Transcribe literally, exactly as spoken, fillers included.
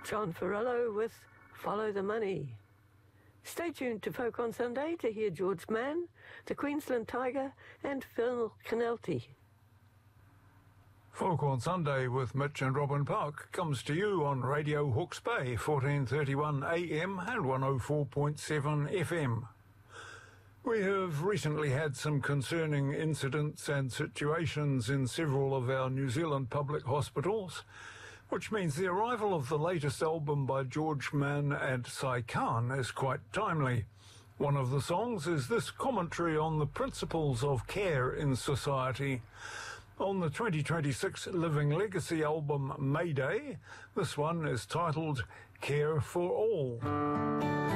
John Farello with Follow the Money. Stay tuned to Folk on Sunday to hear George Mann, the Queensland Tiger and Phil Kennelty. Folk on Sunday with Mitch and Robin Park comes to you on Radio Hawke's Bay, fourteen thirty-one A M and one oh four point seven F M. We have recently had some concerning incidents and situations in several of our New Zealand public hospitals, which means the arrival of the latest album by George Mann and Sai Khan is quite timely. One of the songs is this commentary on the principles of care in society. On the twenty twenty-six Living Legacy album Mayday, this one is titled Care for All.